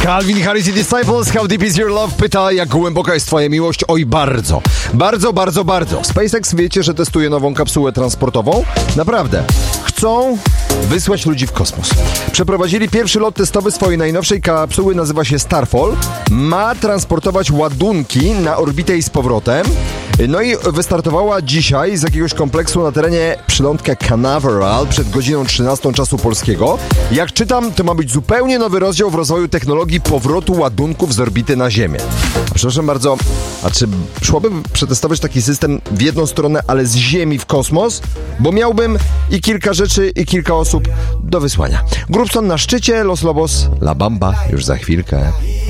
Calvin Harris i Disciples, How Deep Is Your Love? Pyta, jak głęboka jest twoja miłość? Oj, bardzo. Bardzo, bardzo, bardzo. SpaceX, wiecie, że testuje nową kapsułę transportową? Naprawdę. Chcą wysłać ludzi w kosmos. Przeprowadzili pierwszy lot testowy swojej najnowszej kapsuły, nazywa się Starfall. Ma transportować ładunki na orbitę i z powrotem. No i wystartowała dzisiaj z jakiegoś kompleksu na terenie przylądka Canaveral przed godziną 13 czasu polskiego. Jak czytam, to ma być zupełnie nowy rozdział w rozwoju technologii powrotu ładunków z orbity na Ziemię. Przepraszam bardzo, a czy szłoby przetestować taki system w jedną stronę, ale z Ziemi w kosmos? Bo miałbym i kilka rzeczy, i kilka osób do wysłania. Grubson na szczycie, Los Lobos, La Bamba już za chwilkę.